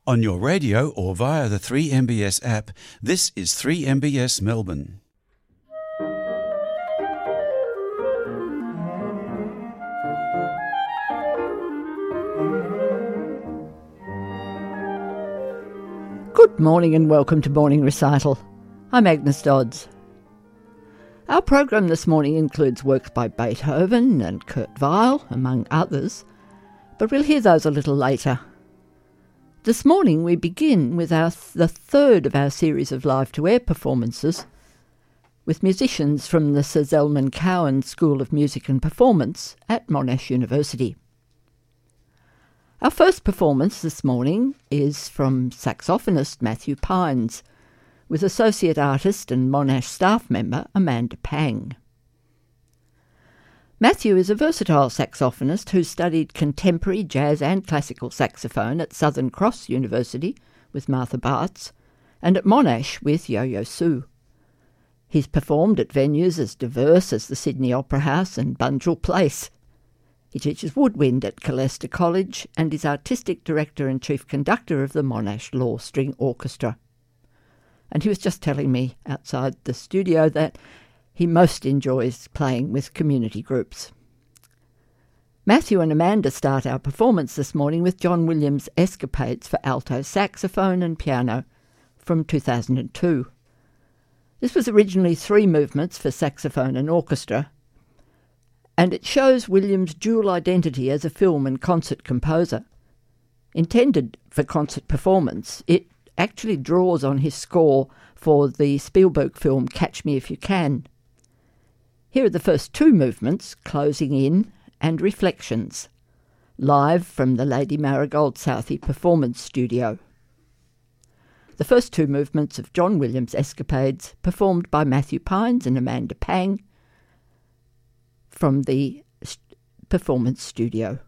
On your radio or via the 3MBS app, this is 3MBS Melbourne. Good morning and welcome to Morning Recital. I'm Agnes Dodds. Our program this morning includes works by Beethoven and Kurt Weill, among others, but we'll hear those a little later. This morning we begin with the third of our series of live-to-air performances with musicians from the Sir Zelman Cowen School of Music and Performance at Monash University. Our first performance this morning is from saxophonist Matthew Pines, with associate artist and Monash staff member Amanda Pang. Matthew is a versatile saxophonist who studied contemporary jazz and classical saxophone at Southern Cross University with Martha Bartz and at Monash with Yo-Yo Su. He's performed at venues as diverse as the Sydney Opera House and Bunjil Place. He teaches woodwind at Colester College and is artistic director and chief conductor of the Monash Law String Orchestra. And he was just telling me outside the studio that he most enjoys playing with community groups. Matthew and Amanda start our performance this morning with John Williams' Escapades for alto saxophone and piano from 2002. This was originally 3 movements for saxophone and orchestra, and it shows Williams' dual identity as a film and concert composer. Intended for concert performance, it actually draws on his score for the Spielberg film Catch Me If You Can. Here are the first 2 movements, Closing In and Reflections, live from the Lady Marigold Southey Performance Studio. The first 2 movements of John Williams' Escapades, performed by Matthew Pines and Amanda Pang from the Performance Studio.